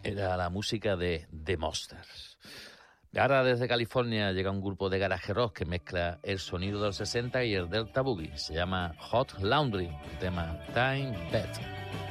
Era la música de The Monsters. Ahora desde California llega un grupo de garaje rock que mezcla el sonido de los 60 y el Delta Boogie. Se llama Hot Laundry, el tema Time Bet.